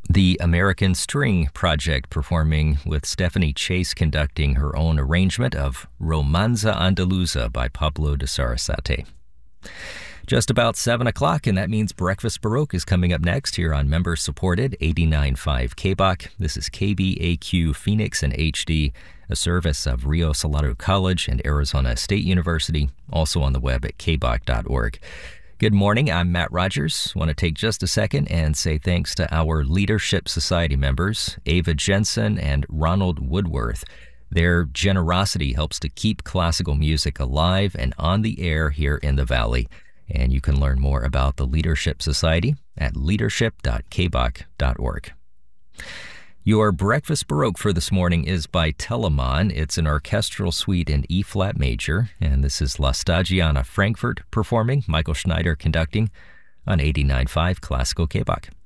The American String Project performing with Stephanie Chase conducting her own arrangement of Romanza Andaluza by Pablo de Sarasate. Just about 7 o'clock, and that means Breakfast Baroque is coming up next here on member-supported 89.5 KBOC. This is KBAQ Phoenix in HD, a service of Rio Salado College and Arizona State University, also on the web at kbok.org. Good morning, I'm Matt Rogers. I want to take just a second and say thanks to our Leadership Society members, Ava Jensen and Ronald Woodworth. Their generosity helps to keep classical music alive and on the air here in the Valley. And you can learn more about the Leadership Society at leadership.kbok.org. Your Breakfast Baroque for this morning is by Telemann. It's an orchestral suite in E-flat major, and this is La Stagiana Frankfurt performing, Michael Schneider conducting on 89.5 Classical KBOC.